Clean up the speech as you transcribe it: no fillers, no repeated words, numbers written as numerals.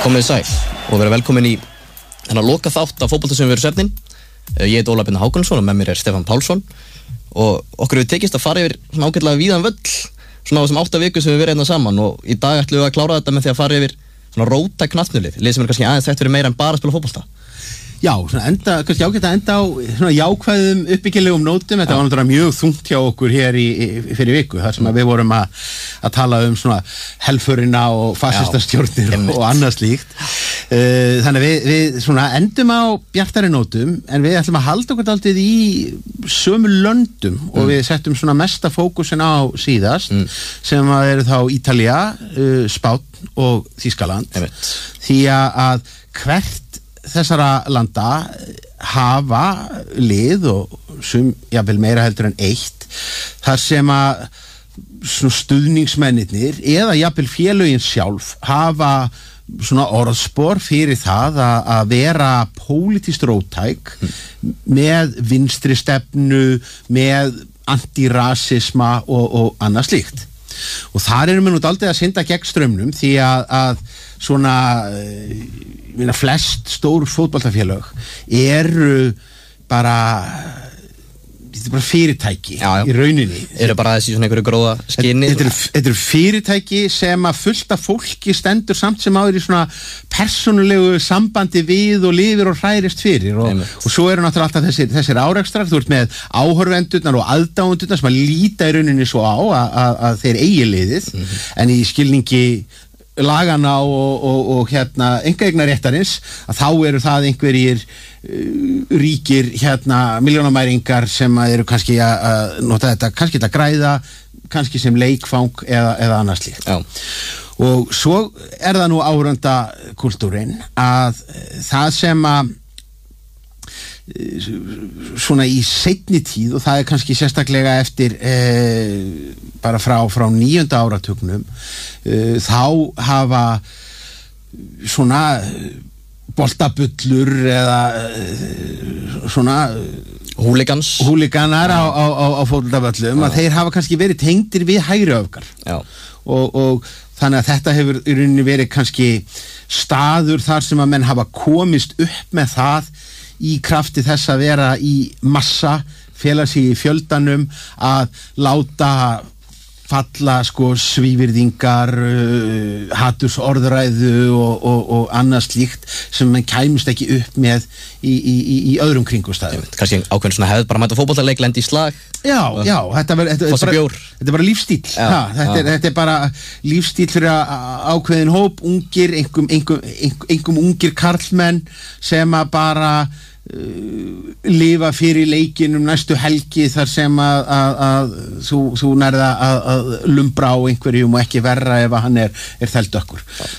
Komið sæl og verið velkomin í þennan loka þátt af fótbolta sem við erum svefnin. Ég heiti Ólafur Birnir Hákonarson og með mér Stefán Pálsson og okkur hefur tekist að fara yfir svona ágætlega víðan völl svona á þessum 8 vikum sem við verið hérna saman og í dag ætlum við að klára þetta með því að fara yfir svona róttæk knattspyrnulið, lið sem er kannski aðeins þekkt fyrir meira en bara að spila fótbolta. Já, kannski ágætt að enda á svona jákvæðum uppbyggilegum nótum. Þetta var náttúrulega mjög þungt hjá okkur hér fyrir viku, þar sem að við vorum að tala svona helförina og fasistastjórnir og annað slíkt. Þannig við svona endum á bjartari nótum, en við ætlum að halda okkur dálítið í sömu löndum og við settum svona mesta fókusin á síðast, sem eru þá Ítalía, Spánn og Þýskaland. Því að hvert þessara landa hafa lið og jafnvel meira heldur en eitt þar sem að stuðningsmennirnir eða jafnvel félögin sjálf hafa svona orðspor fyrir það að vera pólitískt róttæk með vinstri stefnu, með antirasisma og annað slíkt. Og þar erum við nú dálítið að synda gegn straumnum því að svona flest stór fótboltafélög eru bara fyrirtæki í rauninni. Eru bara þessi svona einhverju gróða skinni. Þetta eru fyrirtæki sem að fullt af fólki stendur samt sem áður í svona persónulegu sambandi við og lifir og hræðist fyrir og svo eru náttúrulega alltaf þessir árekstrar. Þú ert með áhorfendurnar og aðdáendurnar sem að líta í rauninni svo á að þeir eigi liðið en í skilningi lagana og einkaeignarréttarins að þá eru það einhverjir ríkir milljónamæringar sem eru kannski að nota þetta, kannski að græða, kannski sem leikfang eða annars slíkt. Já. Og svo er það nú áhorfendakultúrin að það sem að svona í seinni tíð og það er kannski sérstaklega eftir bara frá 9. áratugnum þá hafa svona boltabullur eða svona húliganar á fótboltavöllum að þeir hafa kannski verið tengdir við hægri öfgar og þannig að þetta hefur í rauninni verið kannski staður þar sem að menn hafa komist upp með það í krafti þess að vera í massa, fela sig í fjöldanum, að láta falla svívirðingar, hatursorðræðu og annað slíkt sem mann kæmist ekki upp með í öðrum kringumstæðum. Kannski ákveðin svona hefð bara mæta fótboltaleik, lendi í slag. Já, þetta er bara lífstíl. Þetta er bara lífstíl fyrir ákveðin hóp, ungir, einkum ungir karlmenn sem að bara lifa fyrir leikinum næstu helgi þar sem að þú nærða að lumbra á einhverjum og ekki verra ef að hann er þelldökkur.